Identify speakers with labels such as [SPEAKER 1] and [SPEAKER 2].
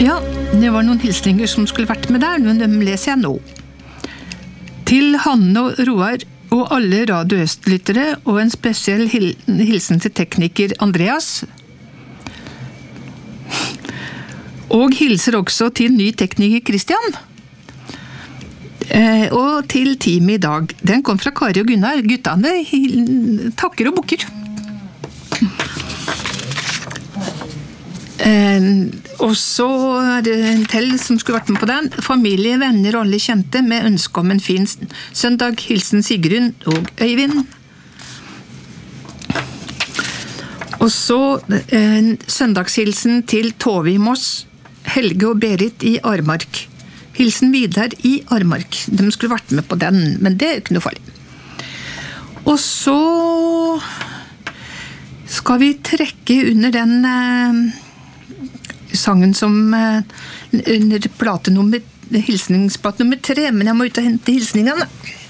[SPEAKER 1] Ja, det var noen hilsninger som skulle vært med der, men dem leser jeg nå. Til Hanne og Roar og alle Radio Øst-lyttere, og en spesiell hilsen til tekniker Andreas. Og hilser også til ny tekniker Christian. Og til teamet i dag. Den kom fra Kari og Gunnar. Guttene takker og bukker. Og så det en til som skulle vært med på den. Familie, venner og alle kjente med ønske om en fin søndag. Hilsen Sigrun og Øyvind. Og så en søndagshilsen til Tove i Moss, Helge og Berit i Armark. Hilsen Vidar i Armark. De skulle vært med på den, men det ikke noe farlig. Og så skal vi trekke under den sangen som under hilsningsplate nummer 3, men jeg må ut og hente hilsningene.